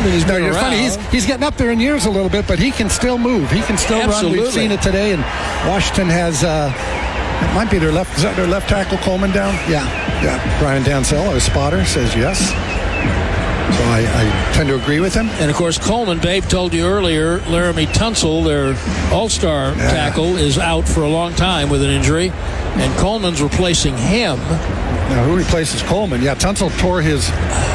I mean, he's been around. Funny. He's getting up there in years a little bit, but he can still move. He can still run. We've seen it today, and Washington has. It might be their left. Is that their left tackle, Coleman, down? Yeah. Brian Dansell, our spotter, says yes. So I tend to agree with him. And, of course, Coleman, Babe told you earlier, Laramie Tunsil, their all-star tackle, is out for a long time with an injury. And Coleman's replacing him. Now, who replaces Coleman? Yeah, Tunsil tore his...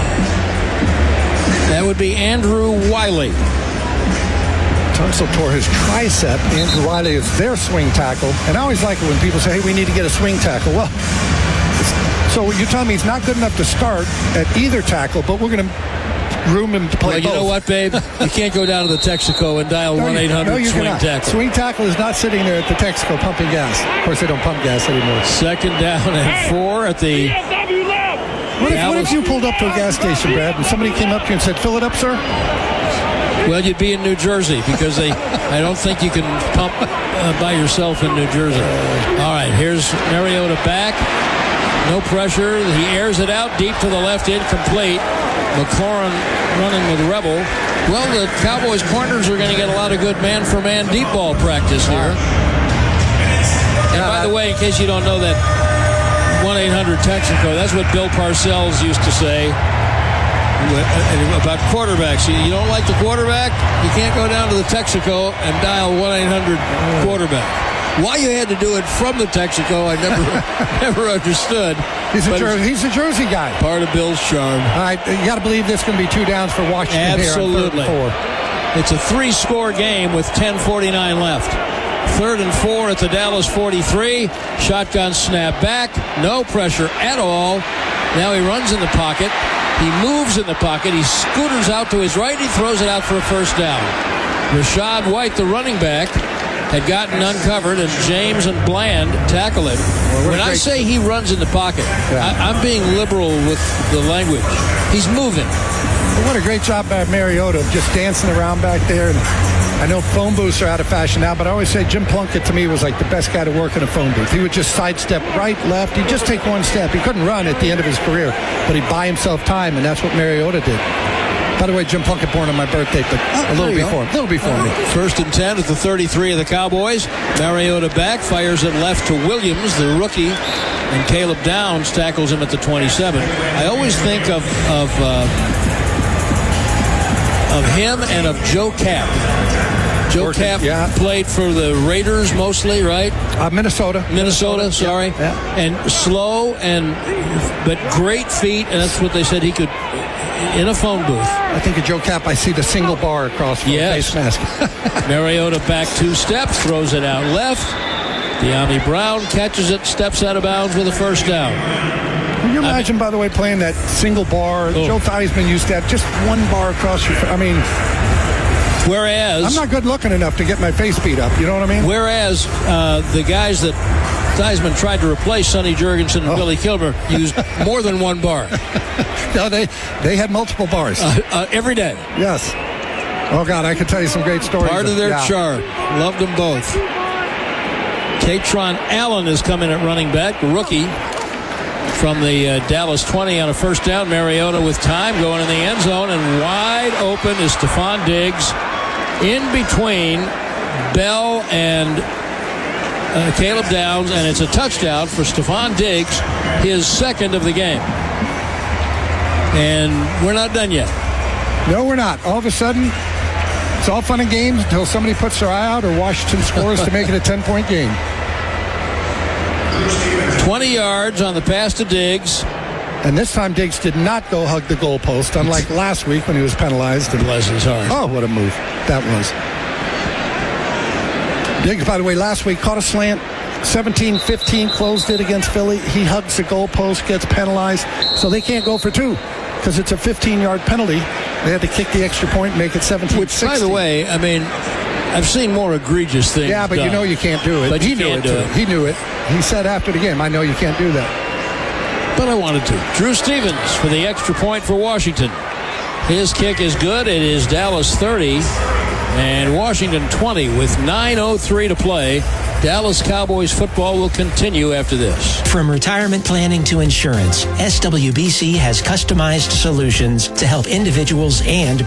That would be Andrew Wiley. Tunsil tore his tricep. Andrew Wiley is their swing tackle. And I always like it when people say, hey, we need to get a swing tackle. Well, so you're telling me he's not good enough to start at either tackle, but we're going to room him to play both. You know what, Babe? You can't go down to the Texaco and dial 1-800-SWING tackle. Swing tackle is not sitting there at the Texaco pumping gas. Of course, they don't pump gas anymore. Second down and 4 at the... What if you pulled up to a gas station, Brad, and somebody came up to you and said, fill it up, sir? Well, you'd be in New Jersey because I don't think you can pump by yourself in New Jersey. All right, here's Mariota back. No pressure. He airs it out deep to the left, incomplete. McLaurin running with Rebel. Well, the Cowboys corners are going to get a lot of good man-for-man deep ball practice here. And by the way, in case you don't know that 1-800-TEXACO, that's what Bill Parcells used to say about quarterbacks. You don't like the quarterback? You can't go down to the Texaco and dial 1-800-QUARTERBACK. Why you had to do it from the Texaco, I never understood. He's a Jersey guy. Part of Bill's charm. All right, you got to believe this can be 2 downs for Washington. Absolutely. Here on 3rd and 4. It's a 3-score game with 10:49 left. 3rd and 4 at the Dallas 43. Shotgun snap back. No pressure at all. Now he runs in the pocket. He moves in the pocket. He scooters out to his right. He throws it out for a first down. Rashad White, the running back, had gotten uncovered, and James and Bland tackle him. When I say he runs in the pocket, I'm being liberal with the language. He's moving. Well, what a great job by Mariota of just dancing around back there. And I know phone booths are out of fashion now, but I always say Jim Plunkett to me was like the best guy to work in a phone booth. He would just sidestep right, left. He'd just take one step. He couldn't run at the end of his career, but he'd buy himself time, and that's what Mariota did. By the way, Jim Plunkett born on my birthday, but a little before me. 1st and 10 at the 33 of the Cowboys. Mariota back, fires it left to Williams, the rookie, and Caleb Downs tackles him at the 27. I always think of him and of Joe Kapp. Joe Kapp played for the Raiders mostly, right? Minnesota, sorry. Yeah. And slow but great feet, and that's what they said he could in a phone booth. I think of Joe Kapp, I see the single bar across from the face mask. Mariota back 2 steps, throws it out left. De'Ami Brown catches it, steps out of bounds with a first down. Can you imagine, by the way, playing that single bar? Joe Theismann used to have just one bar across your face. I mean, whereas I'm not good looking enough to get my face beat up. You know what I mean? Whereas the guys that Theismann tried to replace, Sonny Jurgensen and Billy Kilmer, used more than one bar. No, they had multiple bars every day. Yes. Oh God, I could tell you some great stories. Part of their charm. Loved them both. Tatron Allen is coming at running back, rookie from the Dallas 20 on a first down. Mariota with time going in the end zone, and wide open is Stephon Diggs in between Bell and Caleb Downs, and it's a touchdown for Stephon Diggs, his second of the game. And we're not done yet. No, we're not. All of a sudden, it's all fun and games until somebody puts their eye out or Washington scores to make it a 10-point game. 20 yards on the pass to Diggs. And this time Diggs did not go hug the goalpost, unlike last week when he was penalized. Bless his heart. Oh, what a move that was. Diggs, by the way, last week caught a slant. 17-15 closed it against Philly. He hugs the goalpost, gets penalized. So they can't go for 2 because it's a 15-yard penalty. They had to kick the extra point and make it 17-16. Which, by the way, I mean, I've seen more egregious things. Yeah, but done. You know you can't do it. But he knew it, too. He knew it. He said after the game, I know you can't do that. But I wanted to. Drew Stevens for the extra point for Washington. His kick is good. It is Dallas 30 and Washington 20 with 9:03 to play. Dallas Cowboys football will continue after this. From retirement planning to insurance, SWBC has customized solutions to help individuals and